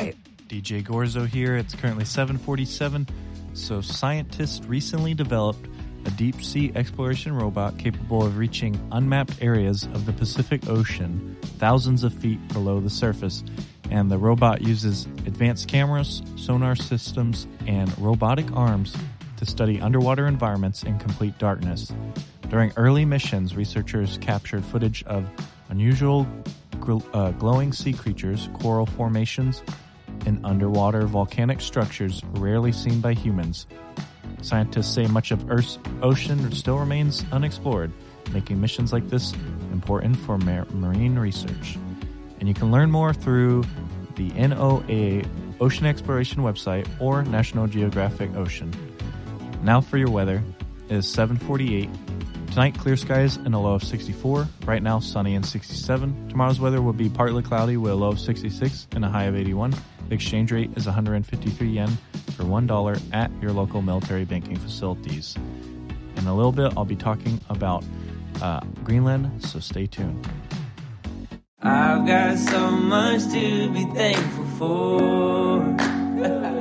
right. DJ Gorzo here. It's currently 7:47. So scientists recently developed a deep-sea exploration robot capable of reaching unmapped areas of the Pacific Ocean thousands of feet below the surface. And the robot uses advanced cameras, sonar systems, and robotic arms to study underwater environments in complete darkness. During early missions, researchers captured footage of unusual glowing sea creatures, coral formations, and underwater volcanic structures rarely seen by humans. Scientists say much of Earth's ocean still remains unexplored, making missions like this important for marine research. And you can learn more through the NOAA Ocean Exploration website or National Geographic Ocean. Now for your weather. It is 7:48. Tonight, clear skies and a low of 64. Right now, sunny and 67. Tomorrow's weather will be partly cloudy with a low of 66 and a high of 81. The exchange rate is 153 yen for $1 at your local military banking facilities. In a little bit, I'll be talking about Greenland, so stay tuned. I've got so much to be thankful for.